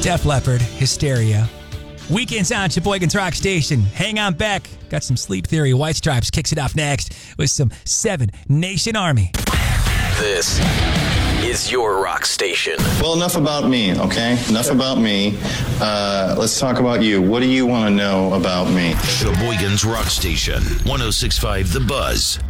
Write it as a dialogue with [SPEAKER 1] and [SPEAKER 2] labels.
[SPEAKER 1] Def Leppard, Hysteria. Weekends on Sheboygan's Rock Station. Hang on back. Got some Sleep Theory. White Stripes kicks it off next with some Seven Nation Army.
[SPEAKER 2] This is your rock station.
[SPEAKER 3] Well, enough about me, okay? Enough about me. Let's talk about you. What do you want to know about me?
[SPEAKER 2] Sheboygan's Rock Station, 106.5 The Buzz.